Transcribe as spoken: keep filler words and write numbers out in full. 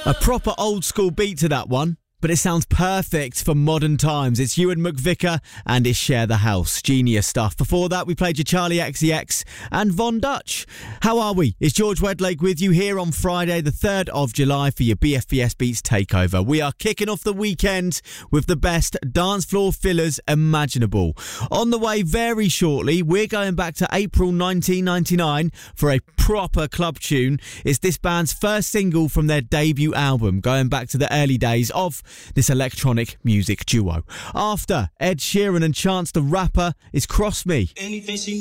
A proper old school beat to that one, but it sounds perfect for modern times. It's Ewan McVicker and it's Share the House. Genius stuff. Before that, we played your Charlie X C X and Von Dutch. How are we? It's George Wedlake with you here on Friday, the third of July for your B F B S Beats takeover. We are kicking off the weekend with the best dance floor fillers imaginable. On the way very shortly, we're going back to April nineteen ninety-nine for a proper club tune. It's this band's first single from their debut album, going back to the early days of this electronic music duo. After Ed Sheeran and Chance the Rapper is Cross Me. Anything she